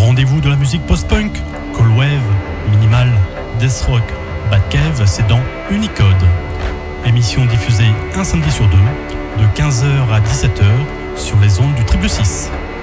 rendez-vous de la musique post-punk, cold wave, minimal, death rock, Batcave, c'est dans Unicode. Émission diffusée un samedi sur deux, de 15h à 17h sur les ondes du 666.